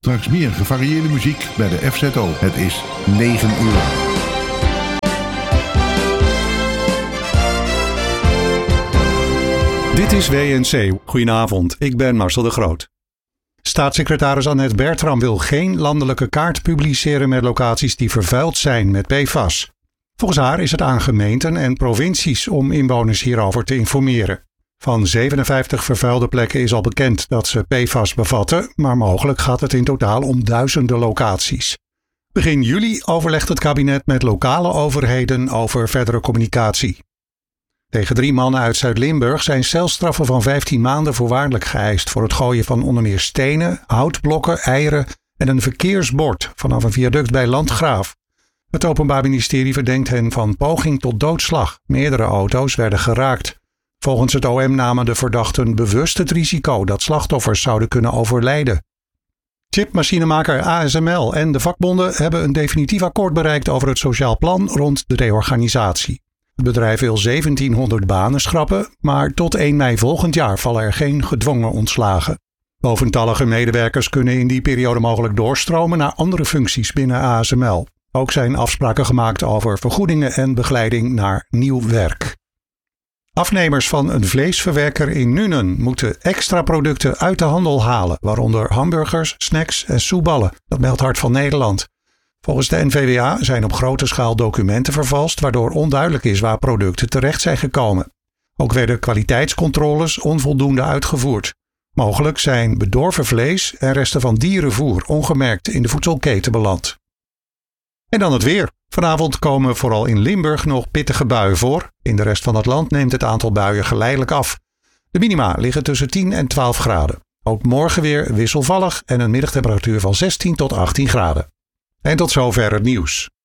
Straks meer gevarieerde muziek bij de FZO. Het is 9 uur. Dit is WNC. Goedenavond, ik ben Marcel de Groot. Staatssecretaris Annette Bertram wil geen landelijke kaart publiceren met locaties die vervuild zijn met PFAS. Volgens haar is het aan gemeenten en provincies om inwoners hierover te informeren. Van 57 vervuilde plekken is al bekend dat ze PFAS bevatten, maar mogelijk gaat het in totaal om duizenden locaties. Begin juli overlegt het kabinet met lokale overheden over verdere communicatie. Tegen 3 mannen uit Zuid-Limburg zijn celstraffen van 15 maanden voorwaardelijk geëist voor het gooien van onder meer stenen, houtblokken, eieren en een verkeersbord vanaf een viaduct bij Landgraaf. Het Openbaar Ministerie verdenkt hen van poging tot doodslag. Meerdere auto's werden geraakt. Volgens het OM namen de verdachten bewust het risico dat slachtoffers zouden kunnen overlijden. Chipmachinemaker ASML en de vakbonden hebben een definitief akkoord bereikt over het sociaal plan rond de reorganisatie. Het bedrijf wil 1700 banen schrappen, maar tot 1 mei volgend jaar vallen er geen gedwongen ontslagen. Boventallige medewerkers kunnen in die periode mogelijk doorstromen naar andere functies binnen ASML. Ook zijn afspraken gemaakt over vergoedingen en begeleiding naar nieuw werk. Afnemers van een vleesverwerker in Nuenen moeten extra producten uit de handel halen, waaronder hamburgers, snacks en soeballen. Dat meldt Hart van Nederland. Volgens de NVWA zijn op grote schaal documenten vervalst, waardoor onduidelijk is waar producten terecht zijn gekomen. Ook werden kwaliteitscontroles onvoldoende uitgevoerd. Mogelijk zijn bedorven vlees en resten van dierenvoer ongemerkt in de voedselketen beland. En dan het weer. Vanavond komen vooral in Limburg nog pittige buien voor. In de rest van het land neemt het aantal buien geleidelijk af. De minima liggen tussen 10 en 12 graden. Ook morgen weer wisselvallig en een middagtemperatuur van 16 tot 18 graden. En tot zover het nieuws.